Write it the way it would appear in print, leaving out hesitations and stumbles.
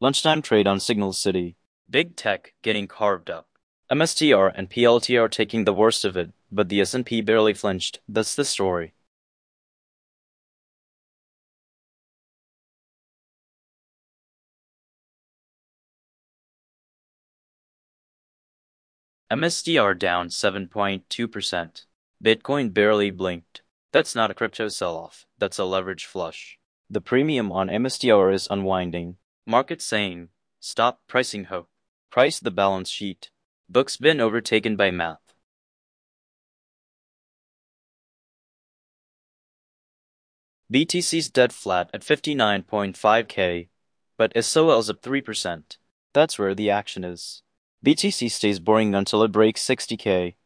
Lunchtime trade on Signal City. Big tech getting carved up. MSTR and PLTR taking the worst of it, but the S&P barely flinched. That's the story. MSTR down 7.2%. Bitcoin barely blinked. That's not a crypto sell-off. That's a leverage flush. The premium on MSTR is unwinding. Market saying, stop pricing hope. Price the balance sheet. Book's been overtaken by math. BTC's dead flat at 59.5k, but SOL's up 3%. That's where the action is. BTC stays boring until it breaks 60k.